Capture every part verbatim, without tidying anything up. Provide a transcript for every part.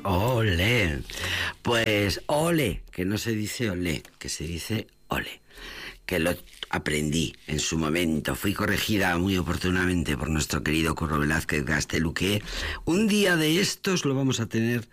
Ole. Pues ole, que no se dice ole, que se dice ole. Que lo aprendí en su momento. Fui corregida muy oportunamente por nuestro querido Curro Velázquez Gastelu, que un día de estos lo vamos a tener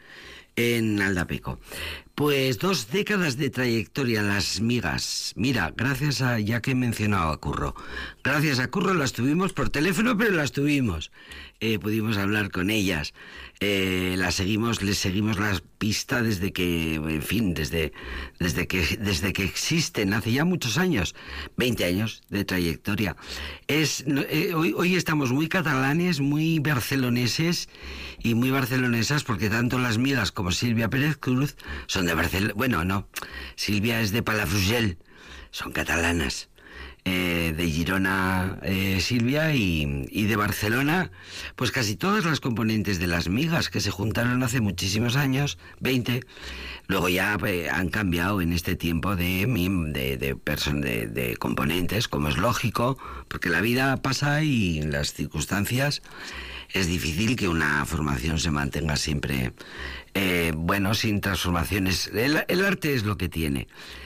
en Aldapeco. Pues dos décadas de trayectoria, las migas. Mira, gracias a, ya que he mencionado a Curro, gracias a Curro las tuvimos por teléfono, pero las tuvimos. Eh, pudimos hablar con ellas. Eh, las seguimos, les seguimos la pista desde que, en fin, desde, desde que, desde que existen, hace ya muchos años, veinte años de trayectoria. Es, eh, hoy, hoy estamos muy catalanes, muy barceloneses y muy barcelonesas, porque tanto las migas como Silvia Pérez Cruz son de Barcelona. Bueno, no, Silvia es de Palafrugell, son catalanas. Eh, de Girona eh, Silvia y, y de Barcelona pues casi todas las componentes de las migas, que se juntaron hace muchísimos años, veinte, luego ya eh, han cambiado en este tiempo de, de, de, person- de, de componentes, como es lógico, porque la vida pasa y en las circunstancias es difícil que una formación se mantenga siempre eh, bueno, sin transformaciones. El, el arte es lo que tiene.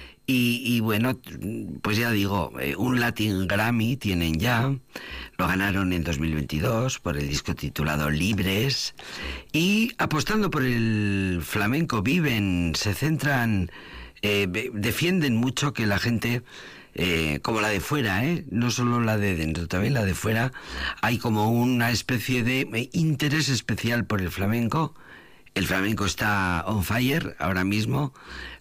Y, y bueno, pues ya digo, eh, un Latin Grammy tienen ya, lo ganaron en dos mil veintidós por el disco titulado Libres, y apostando por el flamenco viven, se centran, eh, defienden mucho que la gente, eh, como la de fuera, eh, no solo la de dentro, también la de fuera, hay como una especie de interés especial por el flamenco. El flamenco está on fire ahora mismo.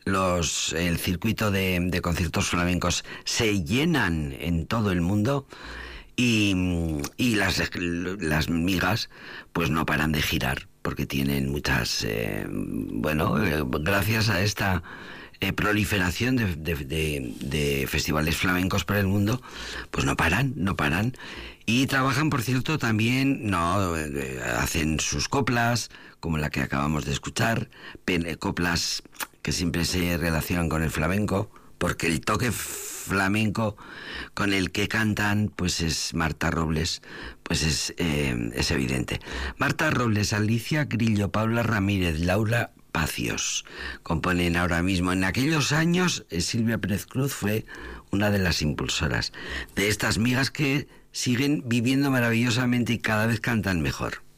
Los, el circuito de, de conciertos flamencos se llenan en todo el mundo y, y las, las migas pues no paran de girar, porque tienen muchas, eh, bueno, eh, gracias a esta eh, proliferación de, de, de, de festivales flamencos por el mundo, pues no paran, no paran. Y trabajan, por cierto, también, no, eh, hacen sus coplas, como la que acabamos de escuchar, pen, coplas que siempre se relacionan con el flamenco, porque el toque flamenco con el que cantan, pues es Marta Robles, pues es, eh, es evidente. Marta Robles, Alicia Grillo, Paula Ramírez, Laura Pacios componen ahora mismo. En aquellos años, eh, Silvia Pérez Cruz fue una de las impulsoras de estas migas que siguen viviendo maravillosamente y cada vez cantan mejor.